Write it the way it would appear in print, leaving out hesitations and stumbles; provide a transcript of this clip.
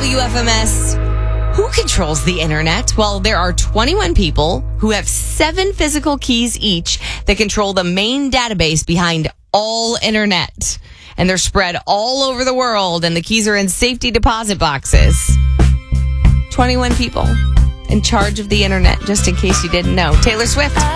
WFMS. Who controls the internet? Well, there are 21 people who have 7 physical keys each that control the main database behind all internet. And they're spread all over the world, and the keys are in safety deposit boxes. 21 people in charge of the internet, just in case you didn't know. Taylor Swift.